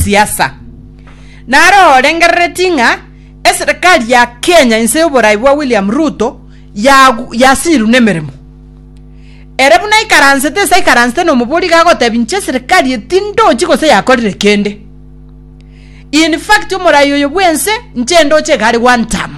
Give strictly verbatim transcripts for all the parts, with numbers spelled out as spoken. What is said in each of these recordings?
siasa naro rengeretinga serikali ya Kenya inse oboraibwa William Ruto ya ya siru nemeremo erebuna ikaransete sai karansete no mubori gago tebinche serikali etindo chiko se yakorire kende. In fact omorayo yobwense nchendo che gari one time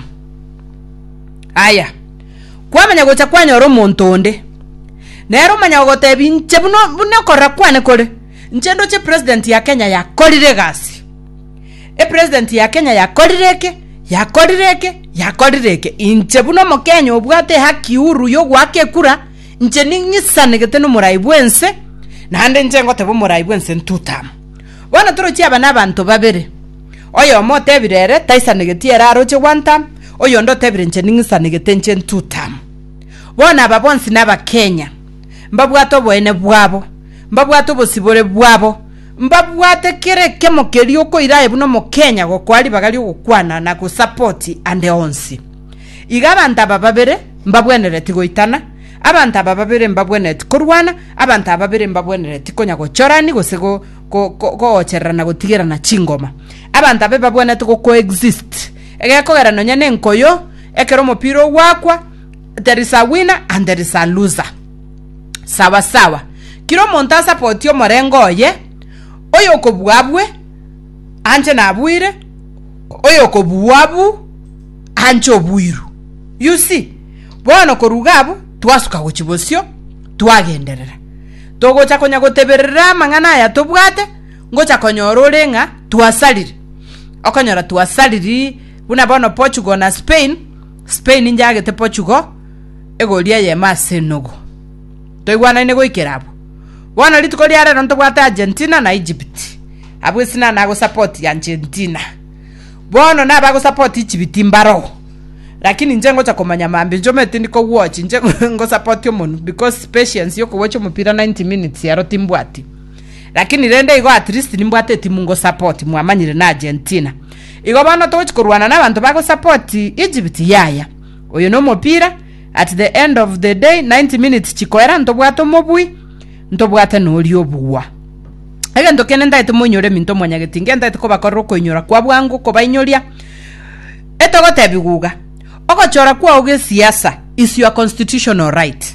aya kwamanya gocha kwanyoro montonde nero manya gotebinche buno buno korakwane kore nchendo che president ya Kenya ya korire gasi e president ya Kenya ya korireke ya korireke ya korireke inche buno mo Kenya obwate haki uru yo gwake kura nche ningisane geteno muraibwense nande nche ngotebo muraibwense ntutam bona turochi aba nabantu babere oyo mote birere taisane getiera roche one time oyo ndo tebire nche ningisane getenche ntutam bona babonsi naba Kenya mbabwato boene bwabo mbabwato bosibore bwabo mbabwate kere kemo kerio ko iraye buno mo Kenya go kwali bagali okwana na ku support ande onsi igabanta bababere mbabwenere tigoitana abanta bababere mbabwene tikurwana abanta babere mbabwenere tikonya go chorani go sego go go ocherana go tigirana chingoma abanta bababwene tiko coexist egekogera no nyane nkoyo ekero mopiro wakwa there is a winner and there is a loser sawa sawa kiro monta support yo morengo ye oyo kobuabwe anje nabuire oyo kobuabu anje obuiru you see bono korugabu twasuka gochibosio twagenderera togocha konya goteberera mangana ya tobwate ngocha konyororenga twasalire okonyora twasaliri buna bono Portugal na Spain Spain njagete Portugal egolia ye masenogo toigwana ine goikerabo wana litukoli ara ndo bwata Argentina na Egypt abwe sina na go support ya Argentina bono na ba go support Egypt mbaro lakini njengo cha komanya mambe njomete ndiko watch njengo ngo support yo monu because patience yo ko watch mupira ninety minutes ya rotimbwati lakini rende igo at least nimbwate timu ngo support mwamanyire na Argentina igo bana to chikorwana na bantu ba go support Egypt yaya oyo no mupira at the end of the day ninety minutes chikoera ndo bwato mobui ndo bwate no liobuwa ege ndo kene ndaite munyore minto mwanyageti ngenda ko bakorro ko inyora kwa bwangu ko bainyoria etogo tebiguga ogochora kwa oge siasa is your constitutional right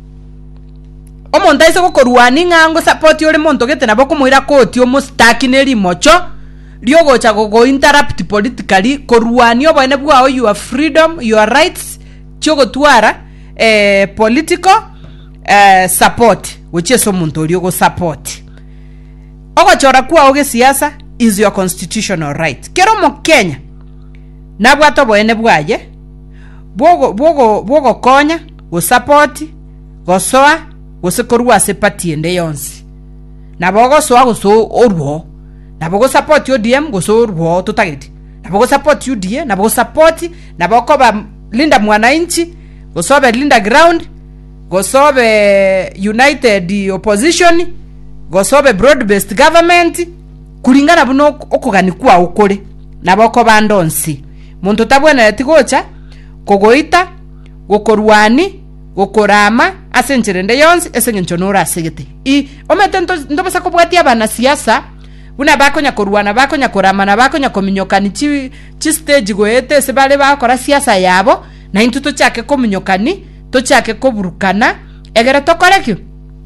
omonta iso gokorwani ngango support yore monto gete nabo kumuira koti omustaki neri mocho liogocha gogo interrupt politically korwani obone bwa your freedom your rights chogo twara eh political eh support which is omonto liogo support ogochora kwa oge siasa is your constitutional right kero mo Kenya nabwato boene bwaye bogo bogo bogo konya go support go soa go sekorwa sepati ende yonsi na bogo soa go so orwo na bogo support O D M go so orwo tutageti na bogo support U D A na bogo support na bogo ba linda mwananchi go sobe linda ground go sobe united opposition go sobe broad based government kulingana buno okuganikwa ukore na boko bandonsi muntu tabwena tigocha kogoita gokorwani gokorama asencherende yonsi esengenchonora asegete i ometento ndobasa kubwatia bana siasa buna bakonya korwana bakonya korama na bakonya kominyokani chi chi stage goete sebale bakora siasa yabo na intuto chake kominyokani to chake koburukana egera tokorekyo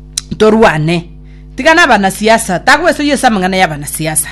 torwane tigana bana siasa tagweso yesa mangana ya bana siasa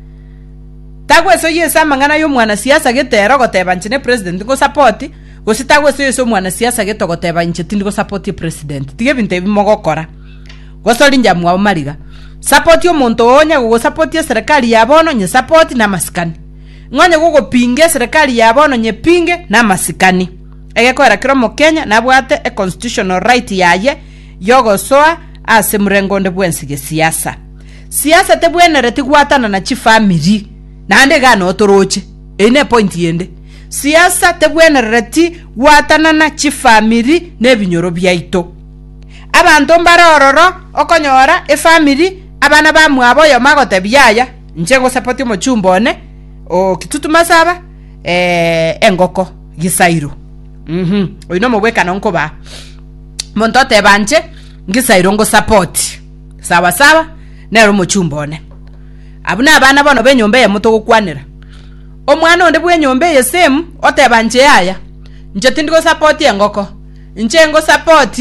tagweso yesa mangana yo mwana siasa getero goteba nchine president go support go sitagweso yeso mwana siasa geto goteba nche tindi go support president tige binte bimogokora go solinja mwa mariga support yo monto onya go support ya serikali ya bono nye support na masikani ngonya go pinge serikali ya bono nye pinge na masikani ege ko era kiro mo Kenya na bwate a constitutional right yaye yogo soa ase mrengonde bwensige siasa siasa te bwenere tigwatana na chi family nande gano otoroche ene point yende siasa te bwenere ti watana na chi family ne binyoro byaito abantu mbarororo okonyora e family abana ba mwabo yo magote byaya njengo support mo chumbone o kitutuma saba eh engoko gisairo mhm oyino mobweka nonko ba montote banje ngisairo ngo support sawa sawa nero mo chumbone abuna abana bano benyombe yemuto gukwanira omwana onde bwe nyombe yesem oteba nje yaya nje tindigo support engoko nje ngo support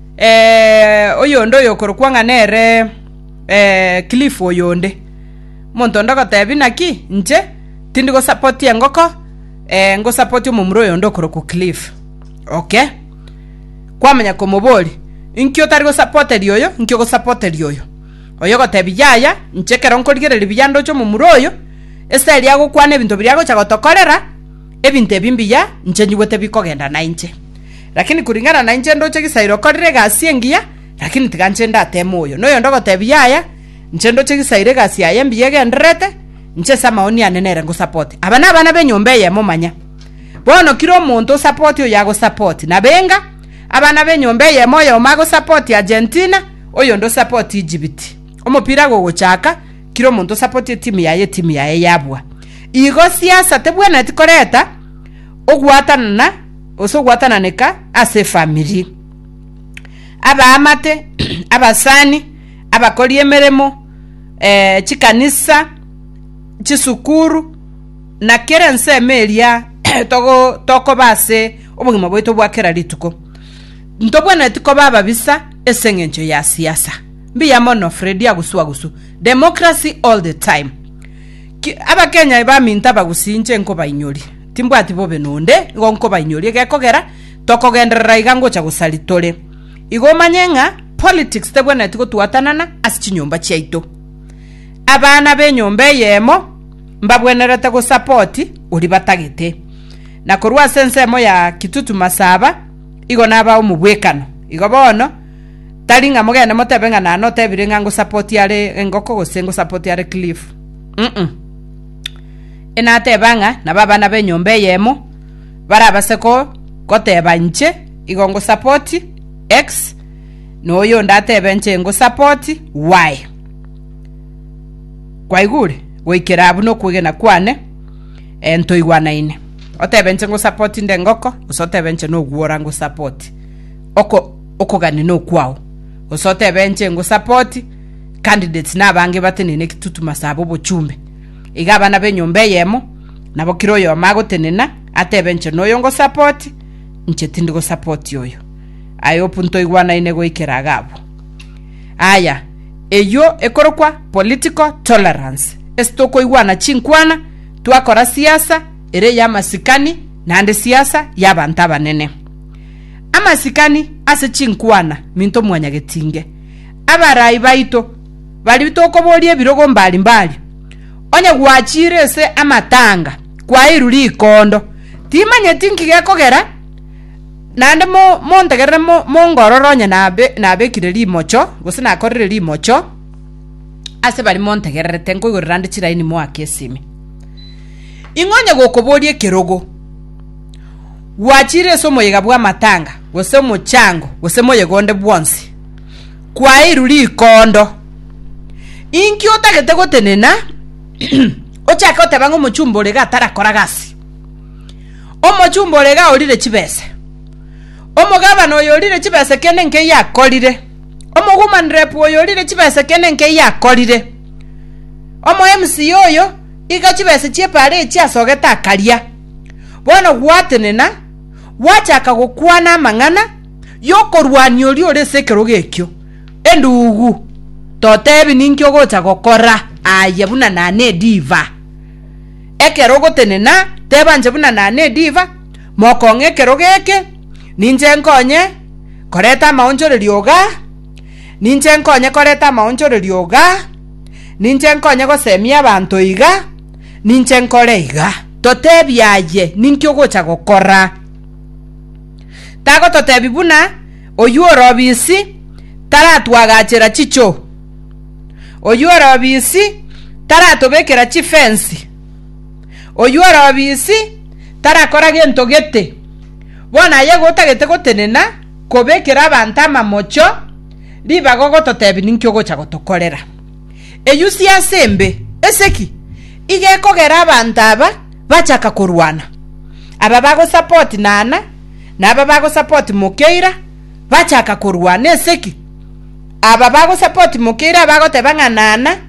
eh oyondo yokorkwanga nere eh Cliff oyonde monto ndoko tebi naki nje tindigo support engoko eh ngo support omumuro yondo koroko Cliff okay kwamanya komoboli inkyo tarigo support eriyo inkyo go support eriyo oyo gotebi yaya nje kero nkorigere libiyando cyo mumuro oyo ese liago kwane ebintu biriago chagotokorera ebintu ebimbiya nje nyibwete bikogenda na inche lakini kuringana na inche ndo chegisairo korire gasi engia lakini tiganche ndate moyo noyo ndogo tebiyaya nje ndo chegisaire gasi ya mbiye gendrete nje sama oni anenere ngo support abana abana benyombe ye momanya bono kiro muntu support yo yago support na benga abana benyombe ye moyo mago support Argentina oyo ndo support Egypt omupira go gochaka kiro muntu support team yaye team yaye yabwa igo siasa tebwena tikoreta ogwatana oso gwatananeka ase family aba amate abasani abakoli emeremo eh chikanisa chisukuru na kerense emelia togo toko base obugima bweto bwakera lituko ntobwena tiko baba bisa esengencho ya siasa mbiya mono Fredi aguswa gusu democracy all the time aba Kenya ba minta bagusinje nko bainyori timbwati bobe nonde ngonko bainyori gekogera tokogenderera igango cha gusalitole igo manyenga politics tebwena tiko tuatanana asichinyomba chaito abana benyombe yemo mbabwenerete go support uri batagite na korwa sensemo ya Kitutu Masaba igo naba umubwekano igo bono talinga mogene motebenga na no tebirenga ngo support yale engoko go sengo support yale Cliff mhm enate banga na baba na benyombe yemo barabaseko koteba nche igo ngo support X no yo ndate benche ngo support Y kwa igure wikirabu no kwigena kwane ento igwana ine otebenche ngo support ndengoko usotebenche no gwora ngo support oko oko gani no kwao usotebenche ngo support candidates na bange batenene Kitutu Masaba bochumbe igaba na benyombe yemo nabo kiroyo mago tenena atebenche no yongo support nche tindigo support yoyo ayo punto igwana ine go ikeragabo aya eyo ekorokwa political tolerance estoko igwana chinkwana tuakora siasa ere ya masikani nande siasa ya bantaba nene amasikani ase chinkwana minto mwanya getinge abarai baito bali bitoko boli ebirogo mbali mbali onye gwachire se amatanga kwa iruli ikondo timanye tinki gekogera nande mo montegere mo mongororonya nabe nabekire limocho gusina akorire limocho ase bali montegere tenko igorande chiraini mo akesimi ingonye gokoboli ekerogo wachire somo yegabwa matanga gose muchango gose moyegonde bwonsi kwa iruli ikondo inki otagete gotenena ochaka otebango muchumbole gatara koragasi omuchumbole ga olire chibese omugaba no yolire chibese kene nke yakolire omuguman rep oyolire chibese kene nke yakolire omo M C oyo iga chibese chiepare chiasogeta akalia bono gwatenena wachaka gukwana mangana yokorwani oli ole sekero gekyo endugu totebi ninkyo gocha gokora aye buna nane diva ekero gotenena tebanje buna nane diva mokonge kero geke ninje nkonye koreta maonjore lyoga ninje nkonye koreta maonjore lyoga ninje nkonye gosemia bantu iga ninje nkore iga totebi aye ninkyo gocha gokora tago totebi buna oyuoro bisi taratwagachera chicho oyuoro bisi taratobekera chifensi oyuoro bisi tarakora gento gete bona yego tagete gotenena kobekera abantu amamocho libago gototebi ninkyo gocha gotokorera eyusi asembe eseki igekogera abantu aba bachaka kurwana aba bago support nana na aba bago support Mukeira bachaka kurwana eseki aba bago support Mukeira bago tebanga nana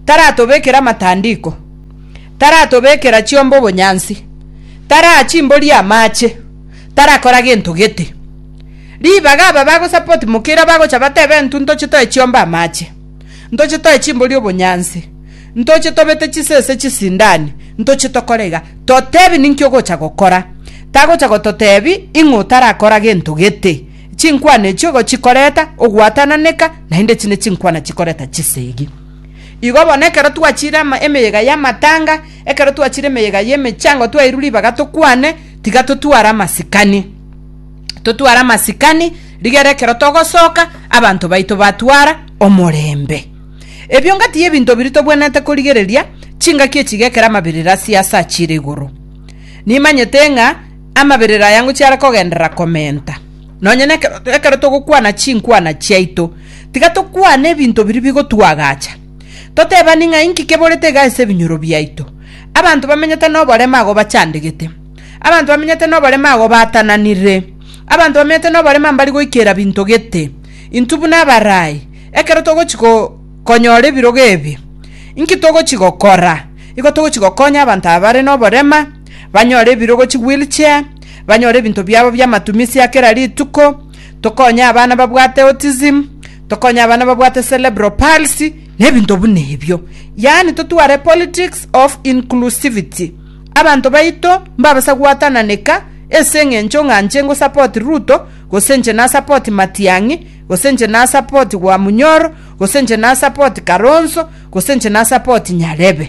taratobekera matandiko, taratobekera chiombo bonyansi, tarachimbori amache, tarakora gento gete. Ribaga aba bago support mukira bago chabatebe ntunto chito echiomba amache. Ntoche to echimbori obonyansi. Ntoche tobete chisese chisindani. Ntoche tokorega. Totebi ninkyo gocha gokora. Tago chago totebi ingo tarakora gento gete. Chinkwane chogo chikoreta ogwatana neka na hinde chine chinkwana chikoreta chisegi. Igo bonekero tuachira ma emeyega ya matanga, ekero tuachire emeyega yeme chango tuwa iruli bagato kwane, tigato tuara masikani. Totuara masikani, rigerekero togo soka, abantu baito batuara omorembe. Ebyo ngati ebinto birito bwenete kurigereria, chinga kie chigekera mabirira siasa chiri guru. Nimanyete nga amabirira yangu chiara kogendera komenta. Nonyene ekero togo kwana chinkwana chiaito, tigato kwane ebinto biri bigo tuagacha. Toteba ninga inki keborete gaise binyoro byaito. Abantu bamenyete no borema go bachandegete. Abantu bamenyete no borema go batananire. Abantu bamenyete no borema mbali go ikera binto gete. Intubu na barai. Ekero togo chiko konyore birogebi. Inki togo chiko kora. Iko togo chiko konya abantu abare no borema. Banyore birogo chi wheelchair. Banyore binto byabo bya matumisi yakera lituko. Tokonya abana babwate autism. Tokonya abana babwate cerebral palsy. Nebinto bunebyo. Yani totuare politics of inclusivity. Abantu baito mbabasa kuatana neka esenge nchonga nchengo support Ruto, gosenje na support Matiangi, gosenje na support wa Munyoro, gosenje na support Karonso, gosenje na support Nyarebe.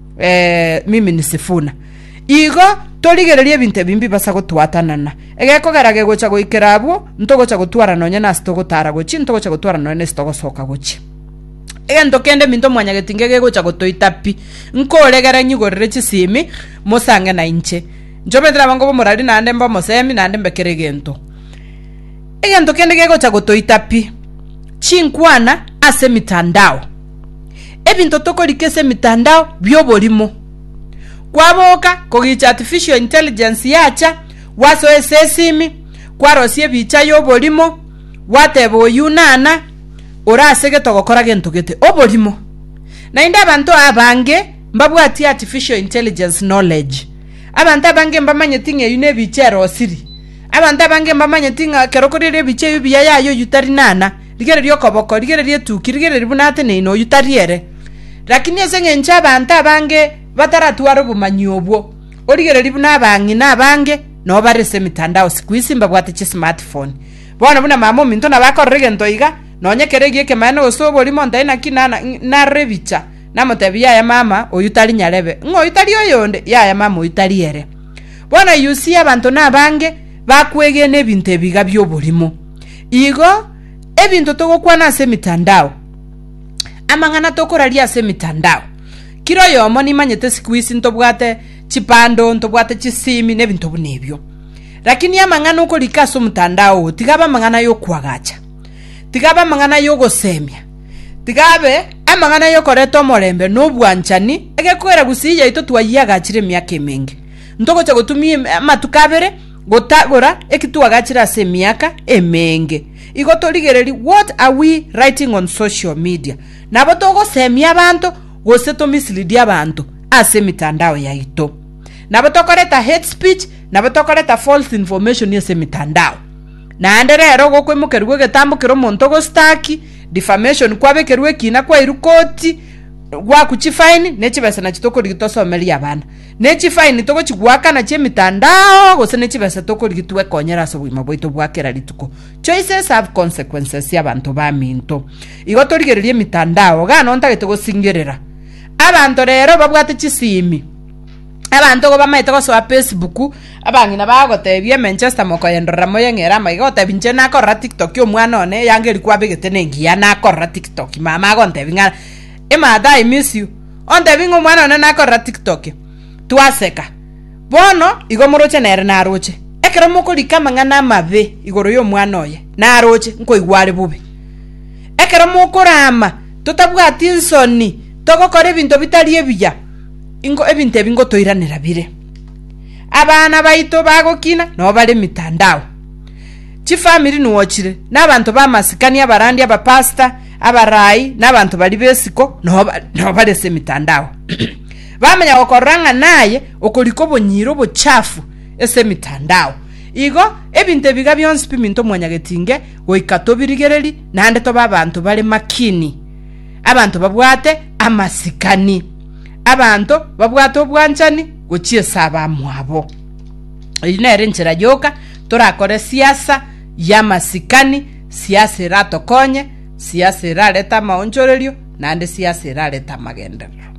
Eh mimi nisifuna. Igo toligererie binte bimbi basa gotwatanana. Egeko garage gocha goikerabo, ntogo cha gotwara nonye na stogo tara gochi, ntogo cha gotwara nonye stogo soka gochi. Egento kende minto mwanya getingege gocha gotoitapi. Nkolegera nyigorere chisimi mosange na inche. Njobedra bango bomorali nande mba mosemi nande mbekere gento. Egento kende ge gocha gotoitapi. Chinkwana ase mitandao. Ebinto toko likese mitandao byobolimo. Kwaboka kogicha artificial intelligence yacha waso esesimi kwarosie bicha yobolimo watebo yunana orasege togokora gento gete obolimo. Na inda abantu abange mbabwati artificial intelligence knowledge. Abantu abange mbamanye tinge yune bichero osiri. Abantu abange mbamanye tinga kerokorere biche yubiya yayo yutari nana. Ligere ryo koboko ligere ryo tuki ligere ribunate ne no yutariere. Lakini esenge ncha abantu abange bataratuara bumanyi obwo. Oligere ribuna abangi na abange no barese mitandao sikuisi mbabwate chi smartphone. Bona buna mamo minto na bakorege ntoiga nonye kerege ke mano osobo limonda ina kinana na rebicha na motabia ya mama oyutali Nyarebe ngo oyutali oyonde ya ya mama oyutali ere. Bona yusi abantu nabange bakwege nebintu ebiga by'obolimo. Igo ebintu togokwana ase mitandao. Amangana tokorali ase mitandao. Kiro yomo nimanyete sikuisi ntobwate chipando ntobwate chisimi nebintu bunebyo. Lakini amangana uko likaso mtandao tigaba mangana yo kwagacha. Tigaba mangana yo gosemia. Tigabe amangana yo koreto morembe no bwanchani egekwera gusiya ito twayiaga chire myaka mengi. Ntoko cha gutumie matukabere gotagora ekituagachira se myaka emenge. Igotoligereri what are we writing on social media? Nabo togo semia abantu goseto mislead abantu ase mitandao ya ito. Nabo tokoreta hate speech, nabo tokoreta false information yese mitandao. Na anderero go kwemukerwe getambo kero montogo staki defamation kwabe kerwe kina kwa irukoti gwa kuchifine nechibesa na chitoko ligitosomeli abana nechifine toko chigwaka na che mitandao gose nechibesa toko ligitwe konyera so bwima bwito bwakera lituko. Choices have consequences ya bantu ba minto igoto ligererie mitandao ga nonta gitego singerera abantu rero babwate chisimi abantu go bamaite go so Facebook abangina bagotebie Manchester mokoyendora moyengera maigota binche na korra TikTok yo mwana one yangeri kwabegete nengia na korra TikTok mama gontebinga Emada I miss you onde bingo mwana one na korra TikTok tuaseka bono igomoroche nere na roche ekero moko likama ngana mave igoro yo mwana oye na roche nko igware bubi ekero moko rama totabwati insoni togokore binto bitali ebiya ingo ebinte bingo toiranira bire abana baito bagokina no bale mitandao chi family nuochire n'abantu bamasikani abarandi abapasta abarai n'abantu bali besiko no no balese mitandao bamenya okoranga naye okoliko bonyiro bochafu ese mitandao igo ebinte biga byonse piminto mwanyagetinge goikatobirigereri nande to babantu bale makini abantu babwate amasikani abantu babwate obwanchani gochie saba mwabo inere nchira joka torakore siasa ya masikani siasa irato konye siasa iraleta maonjorerio nande siasa iraleta magenderero.